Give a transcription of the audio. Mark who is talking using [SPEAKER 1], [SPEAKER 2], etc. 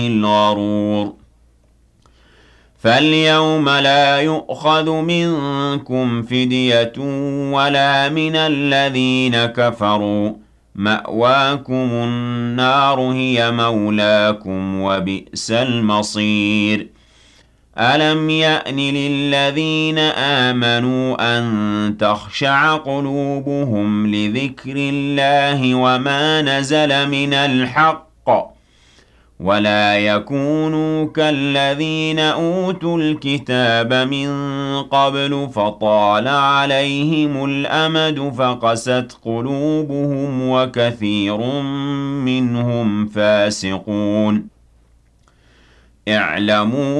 [SPEAKER 1] الغرور فاليوم لا يؤخذ منكم فدية ولا من الذين كفروا مأواكم النار هي مولاكم وبئس المصير ألم يأن للذين آمنوا أن تخشع قلوبهم لذكر الله وما نزل من الحق ولا يكونوا كالذين أوتوا الكتاب من قبل فطال عليهم الأمد فقست قلوبهم وكثير منهم فاسقون اعلموا